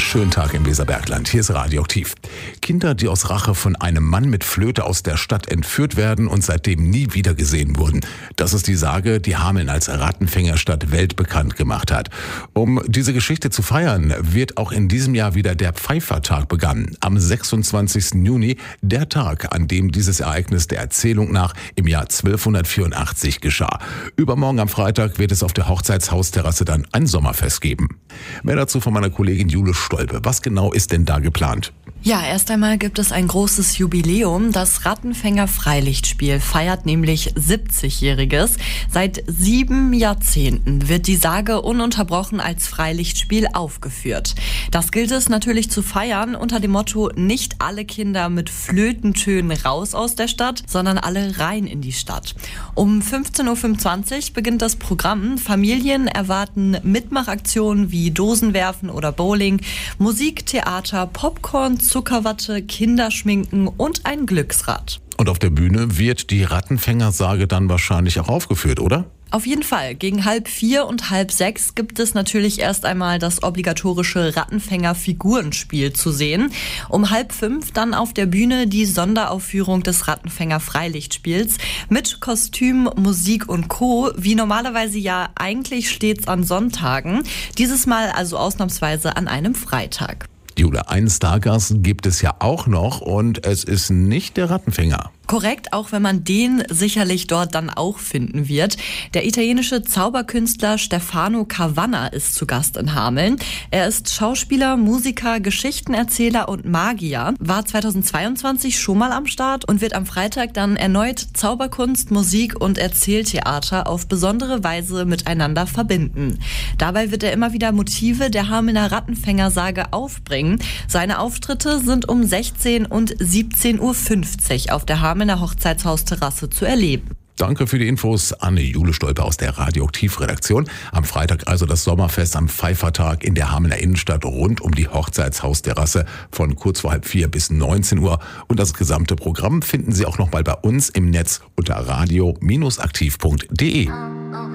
Schönen Tag im Weserbergland. Hier ist Radioaktiv. Kinder, die aus Rache von einem Mann mit Flöte aus der Stadt entführt werden und seitdem nie wieder gesehen wurden. Das ist die Sage, die Hameln als Rattenfängerstadt weltbekannt gemacht hat. Um diese Geschichte zu feiern, wird auch in diesem Jahr wieder der Pfeifertag begangen. Am 26. Juni, der Tag, an dem dieses Ereignis der Erzählung nach im Jahr 1284 geschah. Übermorgen am Freitag wird es auf der Hochzeitshausterrasse dann ein Sommerfest geben. Mehr dazu von meiner Kollegin Jule Stolpe. Was genau ist denn da geplant? Ja, erst einmal gibt es ein großes Jubiläum. Das Rattenfänger Freilichtspiel feiert nämlich 70-Jähriges. Seit 7 Jahrzehnten wird die Sage ununterbrochen als Freilichtspiel aufgeführt. Das gilt es natürlich zu feiern unter dem Motto: nicht alle Kinder mit Flötentönen raus aus der Stadt, sondern alle rein in die Stadt. Um 15.25 Uhr beginnt das Programm. Familien erwarten Mitmachaktionen wie Dosenwerfen oder Bowling, Musik, Theater, Popcorn, Zuckerwatte, Kinderschminken und ein Glücksrad. Und auf der Bühne wird die Rattenfängersage dann wahrscheinlich auch aufgeführt, oder? Auf jeden Fall. Gegen 3:30 und 5:30 gibt es natürlich erst einmal das obligatorische Rattenfänger-Figurenspiel zu sehen. Um 4:30 dann auf der Bühne die Sonderaufführung des Rattenfänger-Freilichtspiels mit Kostüm, Musik und Co., wie normalerweise ja eigentlich stets an Sonntagen. Dieses Mal also ausnahmsweise an einem Freitag. Jule, einen Stargast gibt es ja auch noch und es ist nicht der Rattenfänger. Korrekt, auch wenn man den sicherlich dort dann auch finden wird. Der italienische Zauberkünstler Stefano Cavanna ist zu Gast in Hameln. Er ist Schauspieler, Musiker, Geschichtenerzähler und Magier, war 2022 schon mal am Start und wird am Freitag dann erneut Zauberkunst, Musik und Erzähltheater auf besondere Weise miteinander verbinden. Dabei wird er immer wieder Motive der Hamelner Rattenfängersage aufbringen. Seine Auftritte sind um 16 und 17.50 Uhr auf der Hamelner Hochzeitshausterrasse zu erleben. Danke für die Infos an Jule Stolpe aus der Radioaktiv-Redaktion. Am Freitag also das Sommerfest am Pfeifertag in der Hamelner Innenstadt rund um die Hochzeitshausterrasse von kurz vor 3:30 bis 19 Uhr. Und das gesamte Programm finden Sie auch noch mal bei uns im Netz unter radio-aktiv.de.